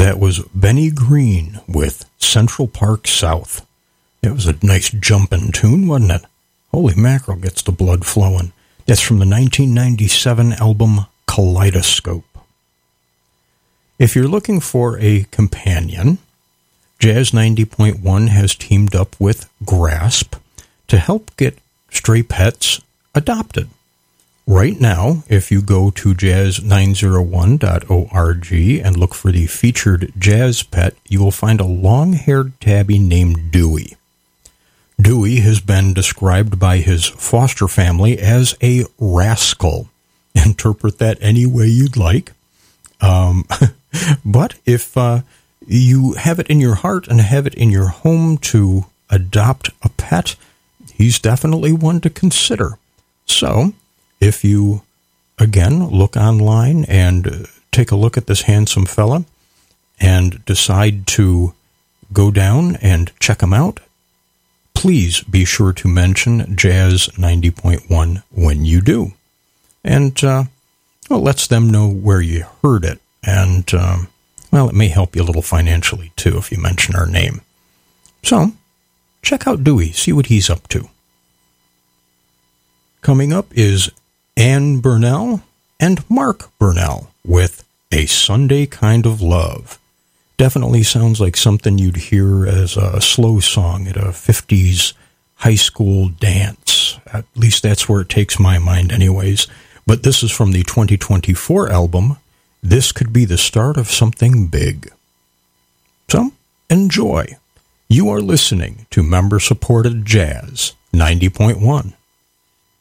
That was Benny Green with Central Park South. It was a nice jumping tune, wasn't it? Holy mackerel, gets the blood flowing. That's from the 1997 album Kaleidoscope. If you're looking for a companion, Jazz 90.1 has teamed up with Grasp to help get stray pets adopted. Right now, if you go to jazz901.org and look for the featured jazz pet, you will find a long-haired tabby named Dewey. Dewey has been described by his foster family as a rascal. Interpret that any way you'd like. But if you have it in your heart and have it in your home to adopt a pet, he's definitely one to consider. So, if you, again, look online and take a look at this handsome fella and decide to go down and check him out, please be sure to mention Jazz 90.1 when you do. And, lets them know where you heard it. And, it may help you a little financially, too, if you mention our name. So, check out Dewey, see what he's up to. Coming up is Ann Burnell and Mark Burnell with A Sunday Kind of Love. Definitely sounds like something you'd hear as a slow song at a 50s high school dance. At least that's where it takes my mind anyways. But this is from the 2024 album, This Could Be the Start of Something Big. So, enjoy. You are listening to member-supported Jazz 90.1.